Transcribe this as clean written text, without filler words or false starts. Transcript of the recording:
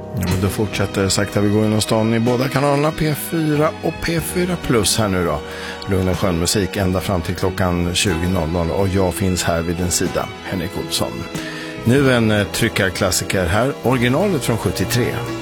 Då fortsätter sakta vi går in och stan i båda kanalerna P4 och P4 Plus här nu då. Lugn och skön musik ända fram till klockan 20.00 och jag finns här vid din sida, Henrik Olsson. Nu en tryckarklassiker här, originalet från 73.